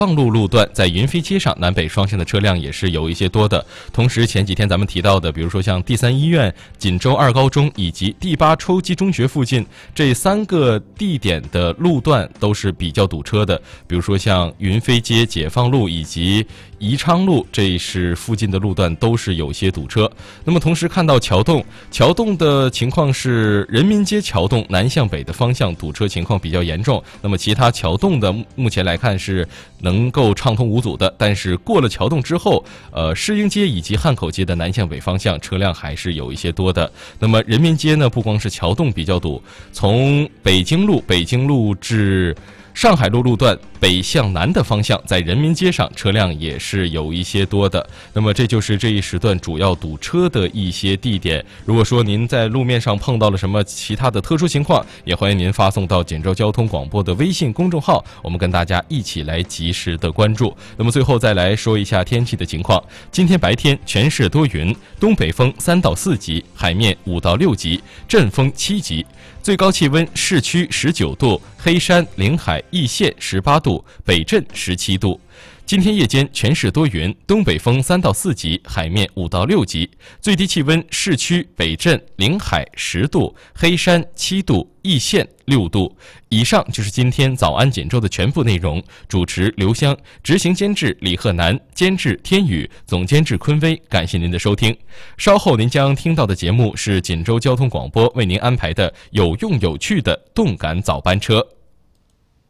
放路路段在云飞街上南北双向的车辆也是有一些多的。同时前几天咱们提到的，比如说像第三医院、锦州二高中以及第八抽级中学附近这3个地点的路段都是比较堵车的。比如说像云飞街、解放路以及宜昌路，这是附近的路段都是有些堵车。那么同时看到桥洞的情况是人民街桥洞南向北的方向堵车情况比较严重。那么其他桥洞的目前来看是能够畅通无阻的，但是过了桥洞之后，世英街以及汉口街的南向北方向车辆还是有一些多的。那么人民街呢，不光是桥洞比较堵，从北京路至上海路路段北向南的方向，在人民街上车辆也是有一些多的。那么这就是这一时段主要堵车的一些地点。如果说您在路面上碰到了什么其他的特殊情况，也欢迎您发送到锦州交通广播的微信公众号，我们跟大家一起来及时的关注。那么最后再来说一下天气的情况。今天白天全市多云，东北风3到4级，海面5到6级，阵风7级。最高气温市区19度，黑山、临海、易县18度，北镇17度。今天夜间全市多云，东北风3到4级，海面5到6级，最低气温市区、北镇、临海10度，黑山7度，易县6度。以上就是今天早安锦州的全部内容。主持刘香，执行监制李鹤南，监制天宇，总监制坤威。感谢您的收听。稍后您将听到的节目是锦州交通广播为您安排的有用有趣的动感早班车。